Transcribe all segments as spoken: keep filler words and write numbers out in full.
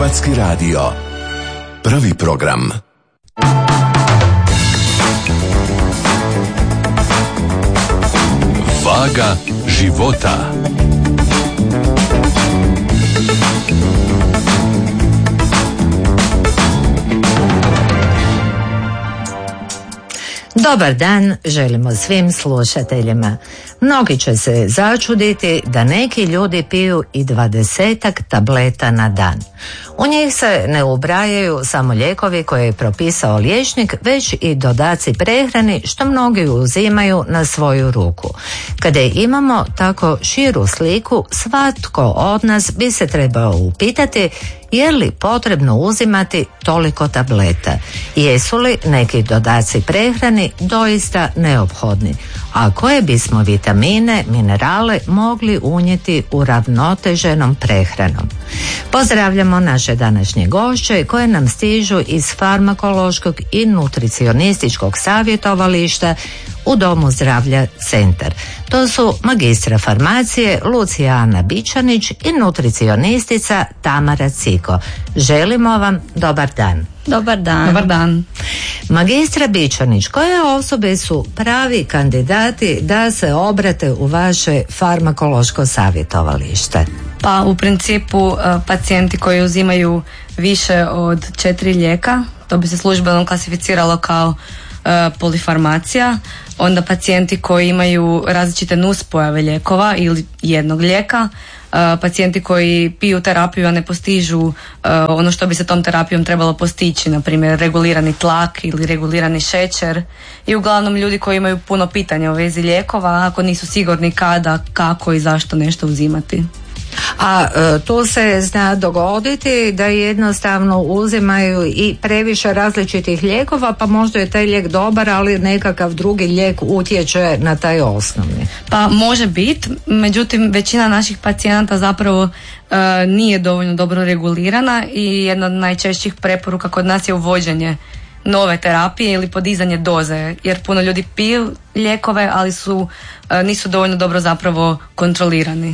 Hrvatski radio. Prvi program. Vaga života. Dobar dan želimo svim slušateljima. Mnogi će se začuditi da neki ljudi piju i dvadesetak tableta na dan. U njih se ne ubrajaju samo lijekovi koje je propisao liječnik, već i dodaci prehrani što mnogi uzimaju na svoju ruku. Kada imamo tako širu sliku, svatko od nas bi se trebao upitati je li potrebno uzimati toliko tableta? Jesu li neki dodaci prehrani doista neophodni? A koje bismo vitamine, minerale mogli unijeti uravnoteženom prehranom? Pozdravljamo naše današnje gošće koje nam stižu iz farmakološkog i nutricionističkog savjetovališta u Domu zdravlja Centar. To su magistra farmacije Lucija Ana Bičanić i nutricionistica Tamara Ciko. Želimo vam dobar dan. Dobar dan. Dobar dan. Magistra Bičanić, koje osobe su pravi kandidati da se obrate u vaše farmakološko savjetovalište? Pa u principu pacijenti koji uzimaju više od četiri lijeka, to bi se službeno klasificiralo kao polifarmacija, onda pacijenti koji imaju različite nuspojave lijekova ili jednog lijeka, pacijenti koji piju terapiju a ne postižu ono što bi se tom terapijom trebalo postići, na primjer regulirani tlak ili regulirani šećer, i uglavnom ljudi koji imaju puno pitanja u vezi lijekova ako nisu sigurni kada, kako i zašto nešto uzimati. A e, tu se zna dogoditi da jednostavno uzimaju i previše različitih lijekova, pa možda je taj lijek dobar, ali nekakav drugi lijek utječe na taj osnovni. Pa može biti, međutim većina naših pacijenata zapravo e, nije dovoljno dobro regulirana i jedna od najčešćih preporuka kod nas je uvođenje nove terapije ili podizanje doze, jer puno ljudi piju lijekove, ali su e, nisu dovoljno dobro zapravo kontrolirani.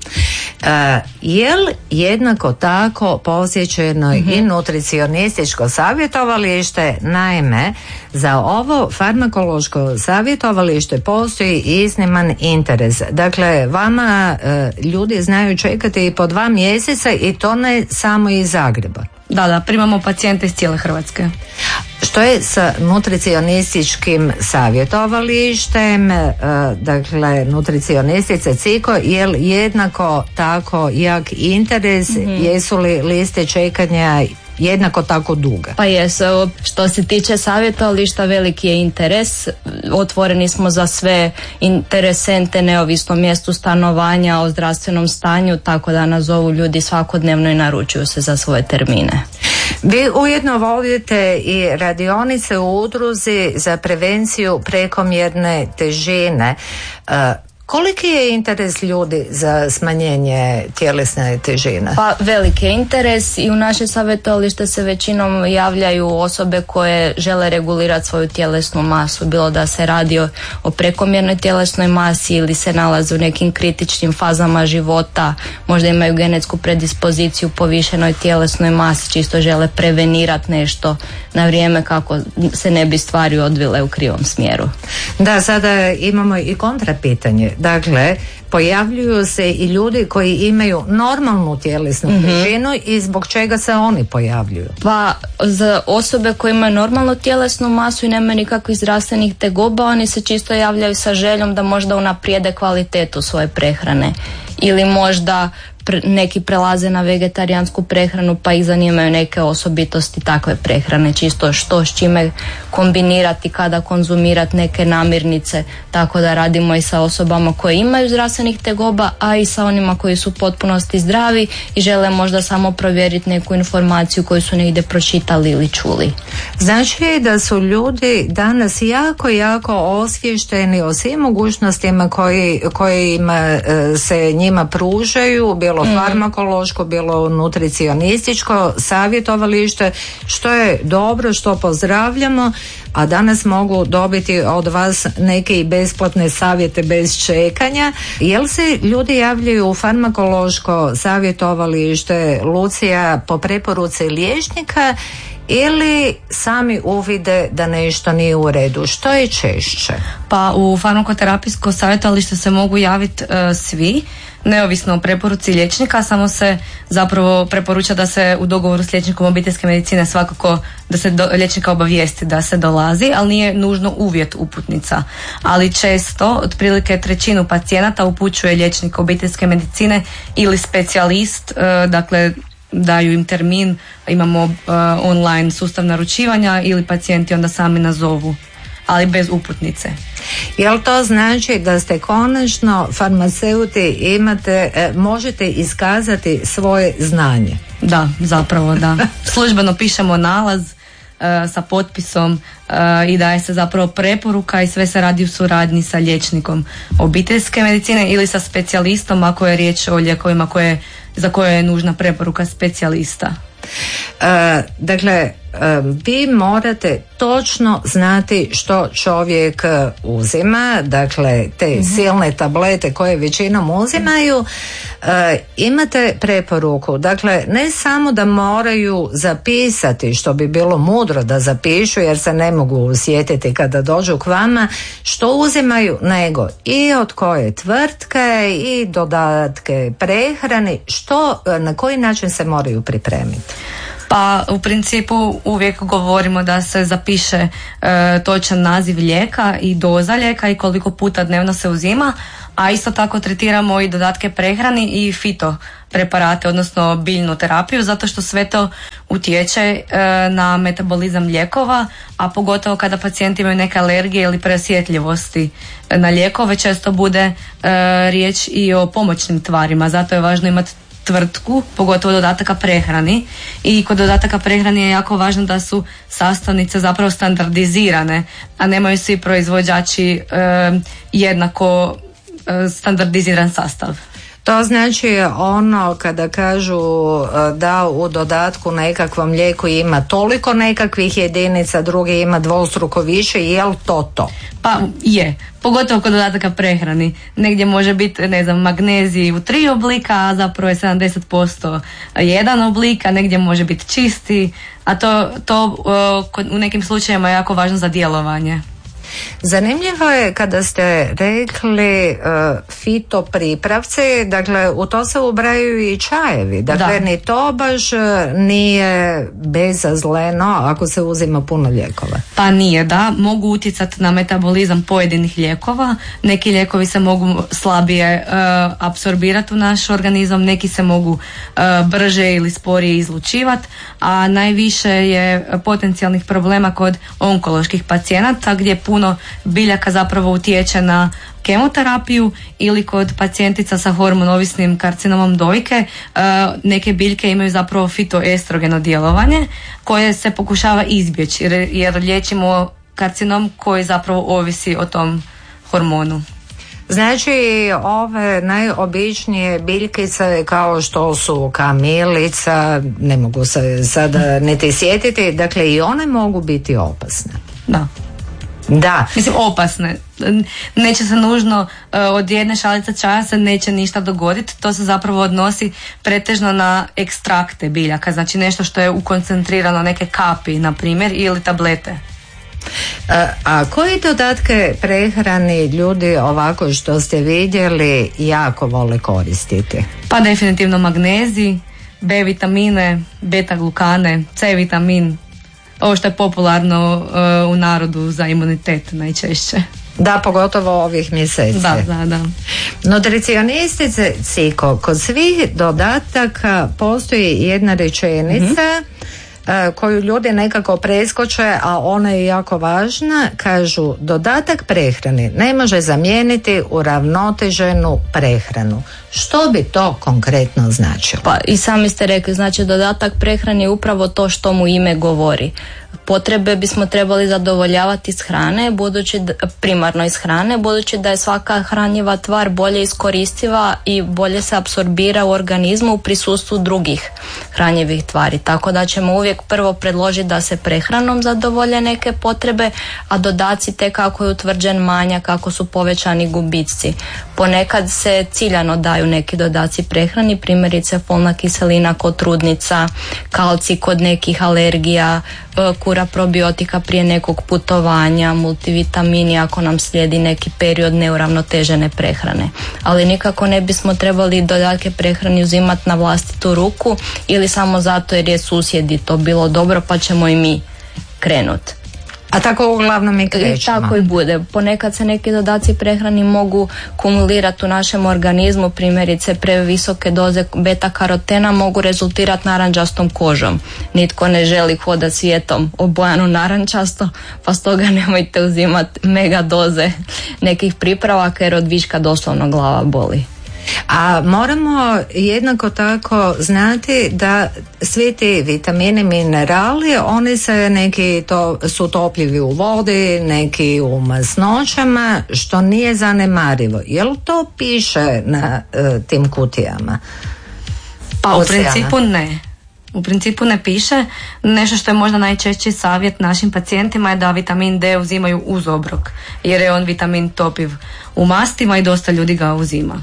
Uh, je li jednako tako posjećeno mm-hmm. i nutricionističko savjetovalište? Naime, za ovo farmakološko savjetovalište postoji izniman interes. Dakle, vama uh, ljudi znaju čekati i po dva mjeseca i to ne samo iz Zagreba. Da, da, primamo pacijente iz cijele Hrvatske. Što je sa nutricionističkim savjetovalištem, dakle nutricionistice Ciko, je li jednako tako jak interes, mm-hmm. jesu li liste čekanja jednako tako duga? Pa jesu, što se tiče savjetovališta veliki je interes, otvoreni smo za sve interesente neovisno mjestu stanovanja, o zdravstvenom stanju, tako da nas zovu ljudi svakodnevno i naručuju se za svoje termine. Vi ujedno vodite i radionice u udruzi za prevenciju prekomjerne težine. Koliki je interes ljudi za smanjenje tjelesne težine? Pa veliki je interes i u naše savjetovalište se većinom javljaju osobe koje žele regulirati svoju tjelesnu masu, bilo da se radi o, o prekomjernoj tjelesnoj masi ili se nalaze u nekim kritičnim fazama života, možda imaju genetsku predispoziciju povišenoj tjelesnoj masi, čisto žele prevenirati nešto na vrijeme kako se ne bi stvari odvile u krivom smjeru. Da, sada imamo i kontra pitanje. Dakle, pojavljuju se i ljudi koji imaju normalnu tjelesnu mm-hmm. težinu i zbog čega se oni pojavljuju? Pa za osobe koje imaju normalnu tjelesnu masu i nemaju nikakvih zdravstvenih tegoba, oni se čisto javljaju sa željom da možda unaprijede kvalitetu svoje prehrane ili možda neki prelaze na vegetarijansku prehranu pa ih zanimaju neke osobitosti takve prehrane, čisto što s čime kombinirati, kada konzumirati neke namirnice, tako da radimo i sa osobama koje imaju zdravstvenih tegoba, a i sa onima koji su u potpunosti zdravi i žele možda samo provjeriti neku informaciju koju su negdje pročitali ili čuli. Znači da su ljudi danas jako, jako osvješteni o svim mogućnostima koji, kojima se njima pružaju, bilo bilo mm. farmakološko, bilo nutricionističko savjetovalište, što je dobro, što pozdravljamo, a danas mogu dobiti od vas neke i besplatne savjete bez čekanja. Jel se ljudi javljaju u farmakološko savjetovalište, Lucija, po preporuci liječnika ili sami uvide da nešto nije u redu? Što je češće? Pa u farmakoterapijsko savjetovalište se mogu javiti uh, svi, neovisno o preporuci liječnika, samo se zapravo preporuča da se u dogovoru s liječnikom obiteljske medicine svakako da se do, liječnika obavijesti da se dolazi, ali nije nužno uvjet uputnica. Ali često, otprilike trećinu pacijenata upućuje liječnik obiteljske medicine ili specijalist, uh, dakle daju im termin, imamo uh, online sustav naručivanja ili pacijenti onda sami nazovu, ali bez uputnice. Jel to znači da ste konačno farmaceuti, imate, e, možete iskazati svoje znanje? Da, zapravo da. Službeno pišemo nalaz uh, sa potpisom uh, i daje se zapravo preporuka i sve se radi u suradnji sa liječnikom obiteljske medicine ili sa specijalistom ako je riječ o lijekovima koje, za koje je nužna preporuka specijalista. Uh, dakle, uh, vi morate točno znati što čovjek uzima, dakle te mm-hmm. silne tablete koje većinom uzimaju, uh, imate preporuku, dakle ne samo da moraju zapisati, što bi bilo mudro da zapišu jer se ne mogu sjetiti kada dođu k vama što uzimaju, nego i od koje tvrtke i dodatke prehrani, što, na koji način se moraju pripremiti. Pa u principu uvijek govorimo da se zapiše e, točan naziv lijeka i doza lijeka i koliko puta dnevno se uzima, a isto tako tretiramo i dodatke prehrani i fito preparate, odnosno biljnu terapiju, zato što sve to utječe e, na metabolizam lijekova, a pogotovo kada pacijenti imaju neke alergije ili preosjetljivosti na lijekove, često bude e, riječ i o pomoćnim tvarima, zato je važno imati tvrtku, pogotovo dodataka prehrani, i kod dodataka prehrani je jako važno da su sastavnice zapravo standardizirane, a nemaju svi proizvođači e, jednako e, standardiziran sastav. To znači ono kada kažu da u dodatku nekakvom lijeku ima toliko nekakvih jedinica, drugi ima dvostruko više, je li to to? Pa je, pogotovo kod dodataka prehrani. Negdje može biti, ne znam, magnezij u tri oblika, a zapravo je sedamdeset posto jedan oblik, a negdje može biti čisti, a to, to u nekim slučajevima je jako važno za djelovanje. Zanimljivo je kada ste rekli uh, fitopripravci, dakle u to se ubrajaju i čajevi, dakle da. Ni to baš nije bezazleno ako se uzima puno lijekova. Pa nije, da, mogu utjecati na metabolizam pojedinih lijekova, neki lijekovi se mogu slabije uh, apsorbirati u naš organizam, neki se mogu uh, brže ili sporije izlučivati, a najviše je potencijalnih problema kod onkoloških pacijenata gdje puno biljaka zapravo utječe na kemoterapiju ili kod pacijentica sa hormonovisnim karcinomom dojke. Neke biljke imaju zapravo fitoestrogeno djelovanje koje se pokušava izbjeći jer, jer liječimo karcinom koji zapravo ovisi o tom hormonu. Znači ove najobičnije biljkice kao što su kamilica, ne mogu se sada niti sjetiti, dakle i one mogu biti opasne. Da. Da. Mislim, opasne. Neće se nužno uh, od jedne šalice čaja se neće ništa dogoditi. To se zapravo odnosi pretežno na ekstrakte biljaka. Znači nešto što je ukoncentrirano, neke kapi, na primjer, ili tablete. A, a koji dodatke prehrani ljudi ovako što ste vidjeli jako vole koristiti? Pa definitivno magnezij, B vitamine, beta glukane, C vitamin, ovo što je popularno uh, u narodu za imunitet najčešće. Da, pogotovo ovih mjeseci. Da, da, da. Nutricionistice Ciko, kod svih dodataka postoji jedna rečenica mm-hmm. koju ljudi nekako preskoče, a ona je jako važna. Kažu, dodatak prehrani ne može zamijeniti uravnoteženu prehranu. Što bi to konkretno značilo? Pa i sami ste rekli, znači dodatak prehrani je upravo to što mu ime govori. potrebe bismo trebali zadovoljavati iz hrane, budući da, primarno iz hrane, budući da je svaka hranjiva tvar bolje iskoristiva i bolje se apsorbira u organizmu u prisustvu drugih hranjivih tvari. Tako da ćemo uvijek prvo predložiti da se prehranom zadovolje neke potrebe, a dodaci tek kako je utvrđen manjak, kako su povećani gubici. Ponekad se ciljano daju neki dodaci prehrani, primjerice folna kiselina kod trudnica, kalcij kod nekih alergija, kura probiotika prije nekog putovanja, multivitamini ako nam slijedi neki period neuravnotežene prehrane. Ali nikako ne bismo trebali dodatke prehrani uzimati na vlastitu ruku ili samo zato jer je susjedi to bilo dobro pa ćemo i mi krenuti. A tako uglavnom i krećemo. I tako i bude. Ponekad se neki dodaci prehrani mogu kumulirati u našem organizmu, primjerice previsoke doze beta karotena mogu rezultirati narančastom kožom. Nitko ne želi hodati svijetom obojanu narančasto, pa stoga nemojte uzimati mega doze nekih pripravaka jer od viška doslovno glava boli. A moramo jednako tako znati da svi ti vitamini, minerali, oni se neki to, su topljivi u vodi, neki u masnoćama, što nije zanemarivo. Jel to piše na uh, tim kutijama? Pa u principu ne. U principu ne piše. Nešto što je možda najčešći savjet našim pacijentima je da vitamin D uzimaju uz obrok, jer je on vitamin topiv u mastima i dosta ljudi ga uzima.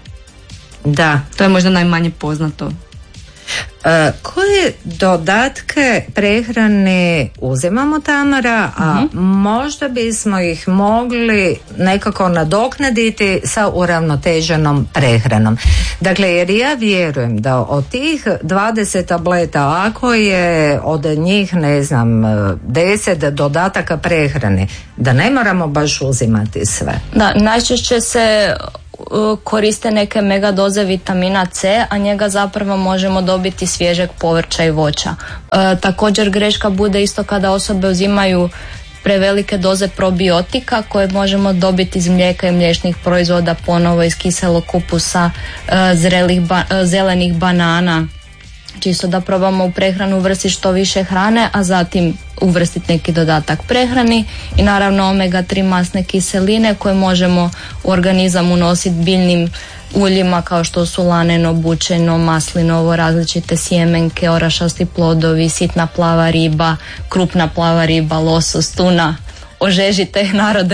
Da. To je možda najmanje poznato. E, koje dodatke prehrane uzimamo, Tamara, a mm-hmm. možda bismo ih mogli nekako nadoknaditi sa uravnoteženom prehranom? Dakle, jer ja vjerujem da od tih dvadeset tableta, ako je od njih, ne znam, deset dodataka prehrane, da ne moramo baš uzimati sve. Da, najčešće se koriste neke mega doze vitamina C, a njega zapravo možemo dobiti svježeg povrća i voća. E, također greška bude isto kada osobe uzimaju prevelike doze probiotika koje možemo dobiti iz mlijeka i mliječnih proizvoda, ponovo iz kiselog kupusa, e, zrelih ba, e, zelenih banana. Čisto da probamo u prehranu uvrstiti što više hrane, a zatim uvrstiti neki dodatak prehrani i naravno omega tri masne kiseline koje možemo u organizam unositi biljnim uljima kao što su laneno, bučeno, maslinovo, različite sjemenke, orašasti plodovi, sitna plava riba, krupna plava riba, losos, tuna. Ožežite narode.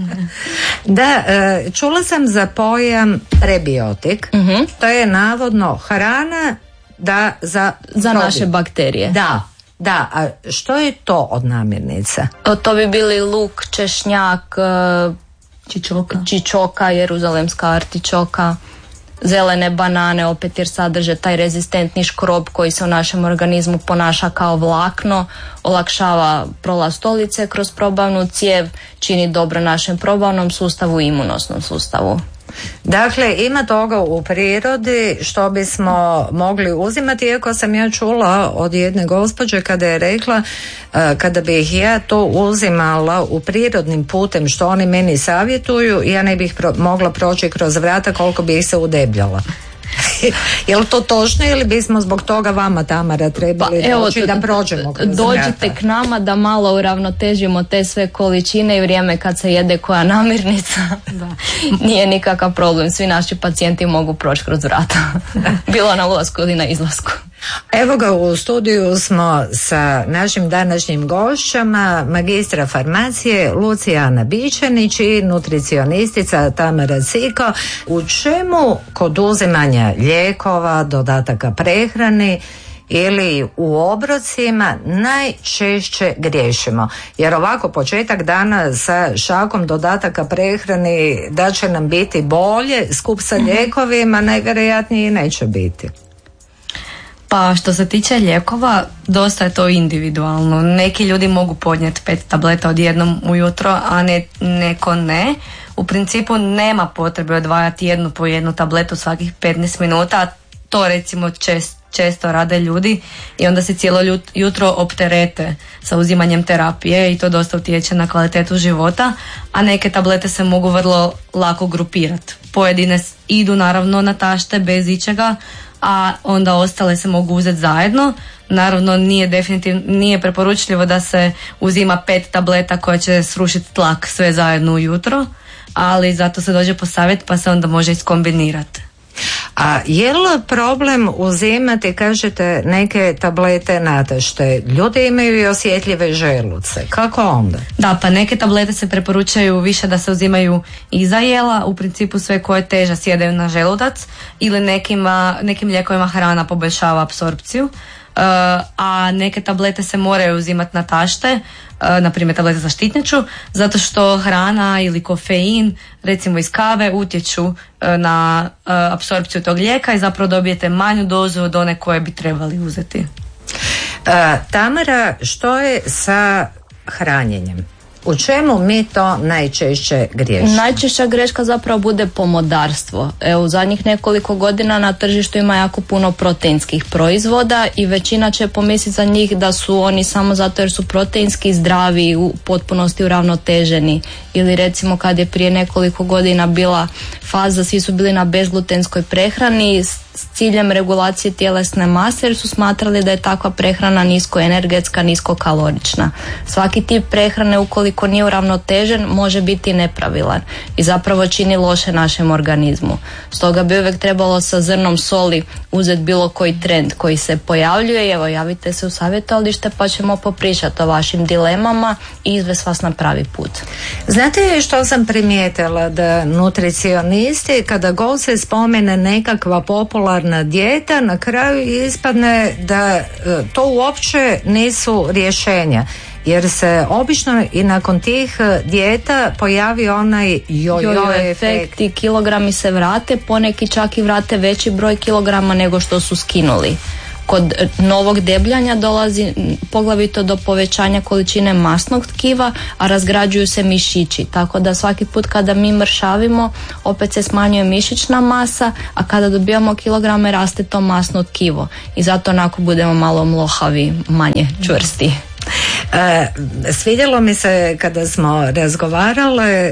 Da, čula sam za pojam prebiotik. Uh-huh. To je navodno hrana da za, za naše bakterije. Da, da. A što je to od namirnica? To, to bi bili luk, češnjak, čičoka, čičoka, jeruzalemska artičoka, zelene banane, opet jer sadrže taj rezistentni škrob koji se u našem organizmu ponaša kao vlakno, olakšava prolaz stolice kroz probavnu cijev, čini dobro našem probavnom sustavu i imunosnom sustavu. Dakle, ima toga u prirodi što bismo mogli uzimati, iako sam ja čula od jedne gospođe kada je rekla uh, kada bih ja to uzimala u prirodnim putem što oni meni savjetuju, ja ne bih pro- mogla proći kroz vrata koliko bih se udebljala. Je li to točno ili bismo zbog toga vama, Tamara, trebali pa, doći evo, da prođemo kroz dođite vrata? K nama da malo uravnotežimo te sve količine i vrijeme kad se jede koja namirnica. Da. Nije nikakav problem, svi naši pacijenti mogu proći kroz vrata. Bilo na ulasku ili na izlasku. Evo ga, u studiju smo sa našim današnjim gošćama, magistra farmacije Lucijana Bičanić i nutricionistica Tamara Ciko. U čemu kod uzimanja lijekova, dodataka prehrani ili u obrocima najčešće griješimo? Jer ovako početak dana sa šakom dodataka prehrani da će nam biti bolje, skup sa lijekovima najvjerojatnije neće biti. Pa što se tiče lijekova, dosta je to individualno. Neki ljudi mogu podnijeti pet tableta odjednom ujutro, a ne, neko ne. U principu nema potrebe odvajati jednu po jednu tabletu svakih petnaest minuta. To recimo čest, često rade ljudi i onda se cijelo jutro opterete sa uzimanjem terapije i to dosta utječe na kvalitetu života, a neke tablete se mogu vrlo lako grupirati. Pojedine idu naravno na tašte bez ičega, a onda ostale se mogu uzeti zajedno. Naravno nije definitivno, nije preporučljivo da se uzima pet tableta koja će srušiti tlak sve zajedno ujutro, ali zato se dođe po savjet pa se onda može iskombinirati. A je li problem uzimati, kažete, neke tablete natašte? Ljudi imaju i osjetljive želuce. Kako onda? Da, pa neke tablete se preporučaju više da se uzimaju iza jela, u principu sve koje teža sjedaju na želudac, ili nekima, nekim lijekovima hrana poboljšava apsorpciju. Uh, a neke tablete se moraju uzimati na tašte, uh, na primjer tablete za štitnjaču, zato što hrana ili kofein, recimo iz kave, utječu uh, na uh, apsorpciju tog lijeka i zapravo dobijete manju dozu od one koje bi trebali uzeti. Uh, Tamara, što je sa hranjenjem? U čemu mi to najčešće griješimo? Najčešća greška zapravo bude pomodarstvo. Evo, u zadnjih nekoliko godina na tržištu ima jako puno proteinskih proizvoda i većina će pomisliti za njih da su oni samo zato jer su proteinski zdravi, u potpunosti uravnoteženi. Ili recimo kad je prije nekoliko godina bila faza, svi su bili na bezglutenskoj prehrani s ciljem regulacije tjelesne mase jer su smatrali da je takva prehrana niskoenergetska, niskokalorična. Svaki tip prehrane ukoliko nije uravnotežen može biti nepravilan i zapravo čini loše našem organizmu. Stoga bi uvijek trebalo sa zrnom soli uzeti bilo koji trend koji se pojavljuje i evo javite se u savjetovalište pa ćemo popričati o vašim dilemama i izvesti vas na pravi put. Znate što sam primijetila? Da nutricionisti kada god se spomene nekakva popularna dijeta, na kraju ispadne da to uopće nisu rješenja. Jer se obično i nakon tih dijeta pojavi onaj jojo efekt E, svidjelo mi se kada smo razgovarale, e,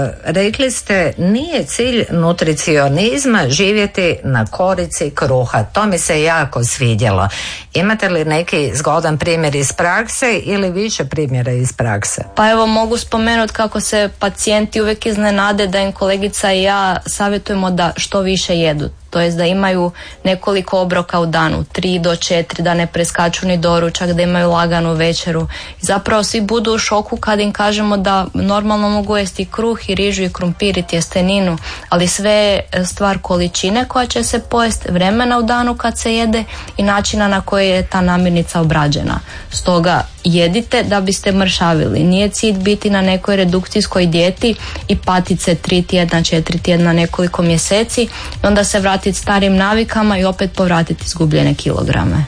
rekli ste nije cilj nutricionizma živjeti na korici kruha. To mi se jako svidjelo. Imate li neki zgodan primjer iz prakse ili više primjera iz prakse? Pa evo mogu spomenuti kako se pacijenti uvijek iznenade da im kolegica i ja savjetujemo da što više jedu. To jest da imaju nekoliko obroka u danu, tri do četiri, da ne preskaču ni doručak, da imaju laganu večeru. I zapravo svi budu u šoku kad im kažemo da normalno mogu jesti kruh i rižu i krumpir i tjesteninu, ali sve je stvar količine koja će se pojesti, vremena u danu kad se jede i načina na koji je ta namirnica obrađena. Stoga jedite da biste mršavili. Nije cilj biti na nekoj redukcijskoj dijeti i patiti se tri tjedna, četiri tjedna, nekoliko mjeseci i onda se vratiti starim navikama i opet povratiti izgubljene kilograme.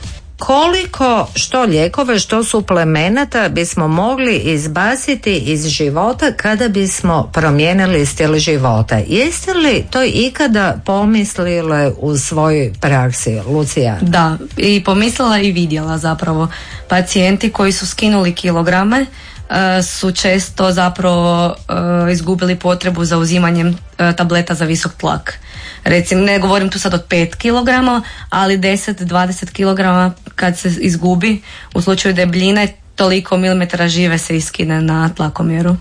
Koliko što lijekova, što suplemenata bismo mogli izbaciti iz života kada bismo promijenili stil života? Jeste li to ikada pomislile u svojoj praksi, Lucija? Da, i pomislila i vidjela zapravo. Pacijenti koji su skinuli kilograme uh, su često zapravo uh, izgubili potrebu za uzimanjem uh, tableta za visok tlak. Recimo, ne govorim tu sad od pet kilograma, ali deset do dvadeset kilograma kad se izgubi u slučaju debljine, toliko milimetara žive se iskine na tlakomjeru.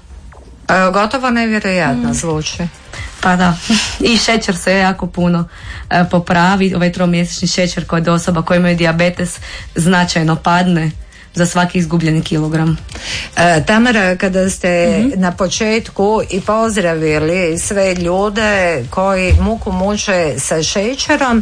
E, gotovo nevjerojatno mm. zvuči. Pa da, i šećer se jako puno e, popravi, ovaj tromjesečni šećer kod osoba koje imaju dijabetes značajno padne za svaki izgubljeni kilogram. E, Tamara, kada ste mm-hmm. na početku i pozdravili sve ljude koji muku muče sa šećerom,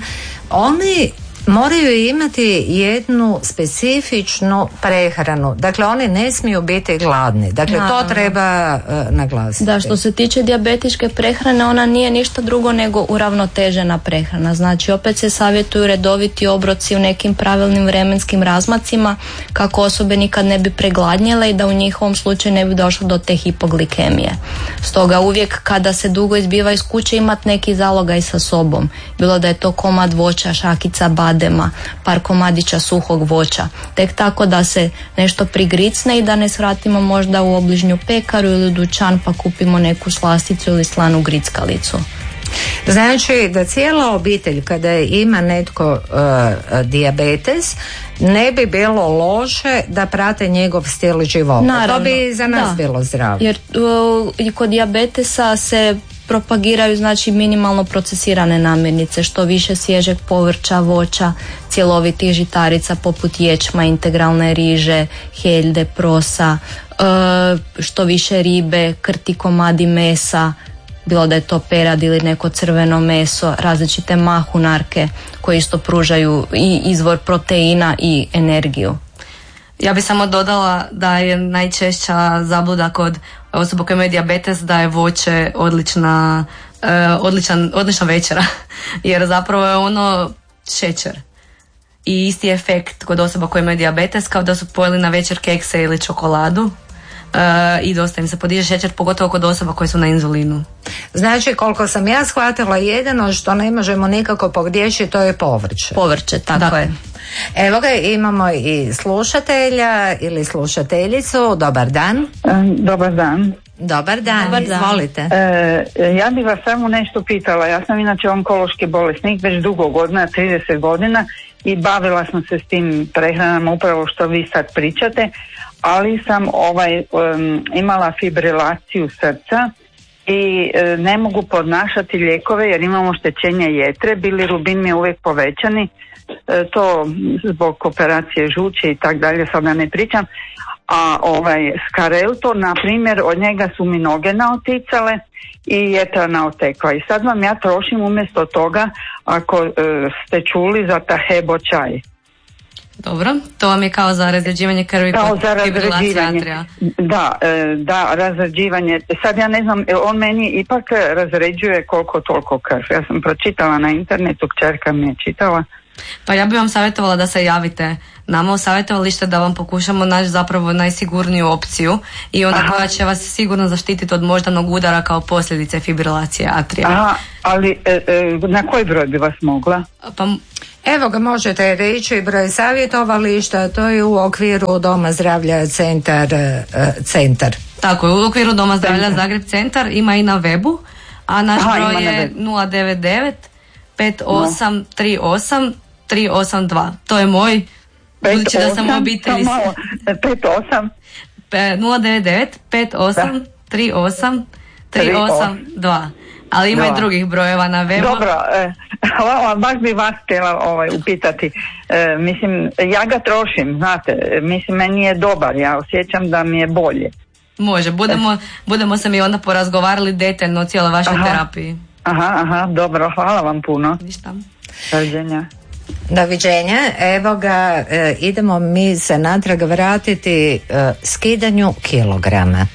oni moraju imati jednu specifičnu prehranu. Dakle, oni ne smiju biti gladni. Dakle, Naravno. to treba uh, naglasiti. Da, što se tiče dijabetičke prehrane, ona nije ništa drugo nego uravnotežena prehrana. Znači, opet se savjetuju redoviti obroci u nekim pravilnim vremenskim razmacima kako osobe nikad ne bi pregladnjele i da u njihovom slučaju ne bi došlo do te hipoglikemije. Stoga uvijek kada se dugo izbiva iz kuće imati neki zalogaj sa sobom. Bilo da je to komad voća, šakica badema, par komadića suhog voća. Tek tako da se nešto prigricne i da ne svratimo možda u obližnju pekaru ili dućan pa kupimo neku slasticu ili slanu grickalicu. Znači da cijela obitelj kada ima netko uh, dijabetes, ne bi bilo loše da prate njegov stil života. Naravno, to bi za nas da. bilo zdravo. Jer uh, i kod dijabetesa se propagiraju znači minimalno procesirane namirnice, što više svježeg povrća, voća, cjelovitih žitarica poput ječma, integralne riže, heljde, prosa, uh, što više ribe, krti komadi mesa, bilo da je to perad ili neko crveno meso, različite mahunarke koje isto pružaju i izvor proteina i energiju. Ja bih samo dodala da je najčešća zabluda kod osoba koja imaju dijabetes da je voće odlična, uh, odličan, odlična večera, jer zapravo je ono šećer. I isti efekt kod osoba koja imaju dijabetes kao da su pojeli na večer kekse ili čokoladu. Uh, i dosta im se podiže šećer, pogotovo kod osoba koje su na inzulinu. Znači, koliko sam ja shvatila, jedino što ne možemo nikako pogriješiti, to je povrće. Povrće, tako Dakle. je. Evo ga, imamo i slušatelja ili slušateljicu. Dobar dan. Dobar dan. Dobar dan, Dobar dan. izvolite. E, ja bih vas samo nešto pitala. Ja sam inače onkološki bolesnik već dugo godina, trideset godina, i bavila sam se s tim prehranama upravo što vi sad pričate, ali sam ovaj um, imala fibrilaciju srca i e, ne mogu podnašati lijekove jer imam oštećenje jetre, bilirubin mi je uvijek povećani, e, to zbog operacije žuče i tak dalje, sad da ne pričam. A ovaj Skarelto, na primjer, od njega su mi noge naoticale i jetra naotekla. I sad vam ja trošim umjesto toga, ako e, ste čuli, za Tahebo čaj. Dobro, to vam je kao za razređivanje krvi Kao kod za fibrilacije razređivanje. atrija. Da, e, da, razređivanje. Sad ja ne znam, on meni ipak razređuje koliko toliko krv. Ja sam pročitala na internetu, kćerka mi je čitala. Pa ja bih vam savjetovala da se javite nama u savjetovalište da vam pokušamo naći zapravo najsigurniju opciju i ona Aha. koja će vas sigurno zaštititi od moždanog udara kao posljedice fibrilacije atrija. Aha, ali e, e, na koji broj bi vas mogla? Pa Evo ga, možete reći broj savjetovališta, to je u okviru Doma zdravlja centar, e, centar. tako je, u okviru Doma zdravlja Zagreb centar ima i na webu, a naš Aha, broj ima na je webu. nula devet devet pet osam tri osam tri osam dva. To je moj, budući da sam u obitelji. Samo pet osam Pe- nula devet devet pet osam tri osam tri osam dva. Ali ima i Dva. drugih brojeva na webu. Dobro, e, hvala, baš bi vas htjela ovaj, upitati. E, mislim, ja ga trošim, znate, e, mislim, meni je dobar, ja osjećam da mi je bolje. Može, budemo, budemo se mi onda porazgovarali detaljno o cijeloj vašoj Aha. terapiji. Aha, aha, dobro, hvala vam puno. Ništa. Doviđenja. Doviđenja. Evo ga, e, idemo mi se natrag vratiti e, skidanju kilograma.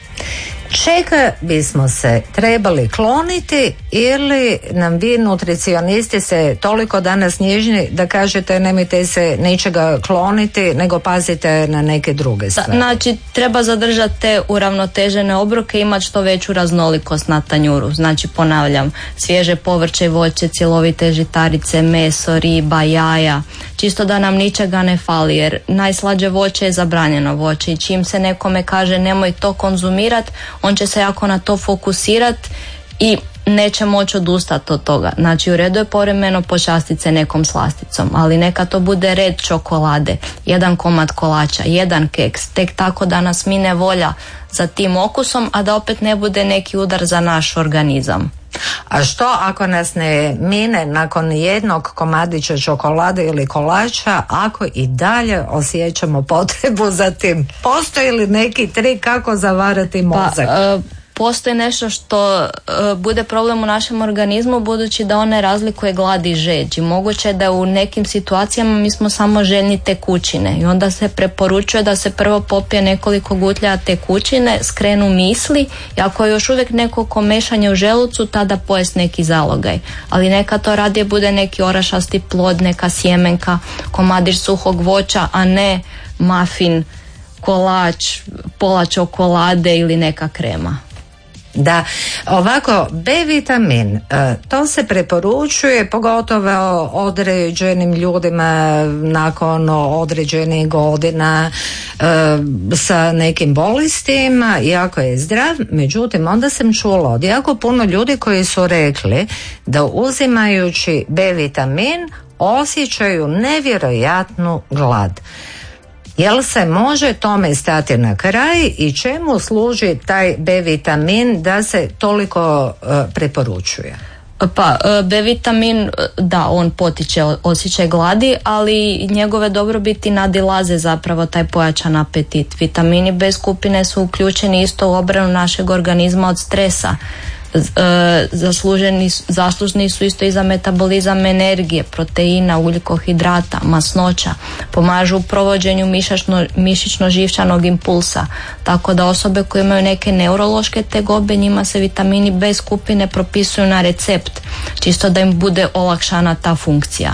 Čega bismo se trebali kloniti ili nam vi nutricionisti se toliko danas nježni da kažete nemojte se ničega kloniti nego pazite na neke druge Da, stvari? znači treba zadržati te uravnotežene obroke i imati što veću raznolikost na tanjuru. Znači ponavljam, svježe povrće, voće, cjelovite žitarice, meso, riba, jaja, čisto da nam ničega ne fali, jer najslađe voće je zabranjeno voće i čim se nekome kaže nemoj to konzumirati, on će se jako na to fokusirati i neće moći odustati od toga. Znači u redu je povremeno počastiti se nekom slasticom, ali neka to bude red čokolade, jedan komad kolača, jedan keks, tek tako da nas mine volja za tim okusom, a da opet ne bude neki udar za naš organizam. A što ako nas ne mine nakon jednog komadića čokolade ili kolača, ako i dalje osjećamo potrebu za tim? Postoji li neki trik kako zavarati mozak? Pa, e, postoji nešto što e, bude problem u našem organizmu, budući da on ne razlikuje glad i žeđ. I moguće je da u nekim situacijama mi smo samo željni tekućine i onda se preporučuje da se prvo popije nekoliko gutlja tekućine, skrenu misli i ako je još uvijek neko komešanje u želucu, tada pojest neki zalogaj. Ali neka to radije bude neki orašasti plod, neka sjemenka, komadić suhog voća, a ne mafin, kolač, pola čokolade ili neka krema. Da, ovako, B vitamin, to se preporučuje pogotovo određenim ljudima nakon određenih godina sa nekim bolestima, jako je zdrav. Međutim, onda sam čula od jako puno ljudi koji su rekli da uzimajući B vitamin osjećaju nevjerojatnu glad. Jel se može tome stati na kraj i čemu služi taj B vitamin da se toliko uh, preporučuje? Pa B vitamin, da, on potiče osjećaj gladi, ali njegove dobrobiti nadilaze zapravo taj pojačan apetit. Vitamini B skupine su uključeni isto u obranu našeg organizma od stresa. Zasluženi, zaslužni su isto i za metabolizam energije, proteina, ugljikohidrata, masnoća, pomažu u provođenju mišićno-živčanog impulsa, tako da osobe koje imaju neke neurološke tegobe, njima se vitamini B skupine propisuju na recept, čisto da im bude olakšana ta funkcija.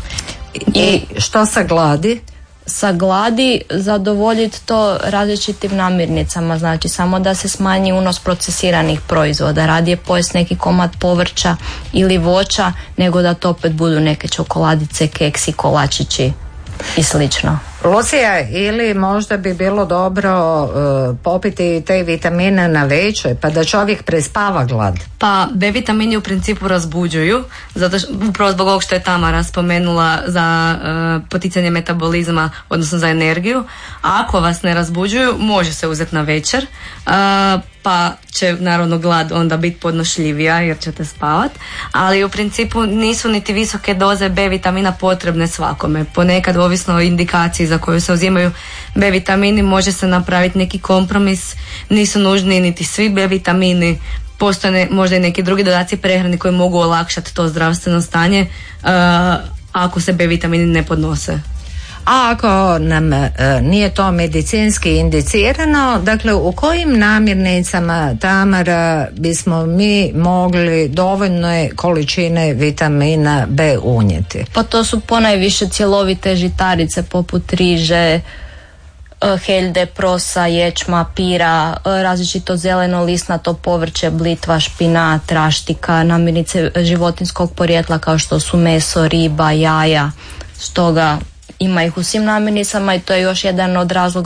I što sa gladi? Sa gladi zadovoljiti to različitim namirnicama, znači samo da se smanji unos procesiranih proizvoda, radije pojesti neki komad povrća ili voća nego da to opet budu neke čokoladice, keksi, kolačići i slično. Lucija, ili možda bi bilo dobro uh, popiti te vitamine na večer pa da čovjek prespava glad? Pa B vitamini u principu razbuđuju, zato što, upravo zbog ovog što je Tamara spomenula za uh, poticanje metabolizma, odnosno za energiju. A ako vas ne razbuđuju, može se uzeti na večer, uh, pa će naravno glad onda biti podnošljivija jer ćete spavat, ali u principu nisu niti visoke doze B vitamina potrebne svakome. Ponekad, ovisno o indikaciji za koju se uzimaju B vitamini, može se napraviti neki kompromis, nisu nužni niti svi B vitamini, postoje možda i neki drugi dodaci prehrani koji mogu olakšati to zdravstveno stanje uh, ako se B vitamini ne podnose. A ako nam e, nije to medicinski indicirano, dakle u kojim namirnicama, Tamara, bismo mi mogli dovoljne količine vitamina B unijeti? Pa to su ponajviše cjelovite žitarice poput riže, heljde, prosa, ječma, pira, različito zeleno lisnato povrće, blitva, špinat, raštika, namirnice životinjskog porijekla kao što su meso, riba, jaja. Stoga ima ih u svim namirnicama i to je još jedan od razloga